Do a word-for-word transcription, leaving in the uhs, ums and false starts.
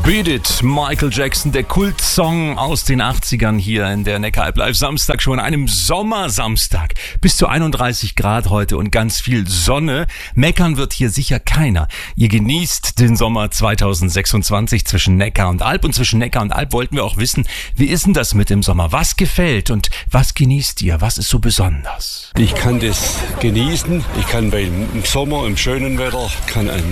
Beat It, Michael Jackson, der Kultsong aus den achtzigern hier in der Neckar Alp Live Samstag schon, einem Sommersamstag. Bis zu einunddreißig Grad heute und ganz viel Sonne. Meckern wird hier sicher keiner. Ihr genießt den Sommer zweitausendsechsundzwanzig zwischen Neckar und Alp, und zwischen Neckar und Alp wollten wir auch wissen, wie ist denn das mit dem Sommer? Was gefällt und was genießt ihr? Was ist so besonders? Ich kann das genießen. Ich kann beim Sommer, im schönen Wetter, kann ein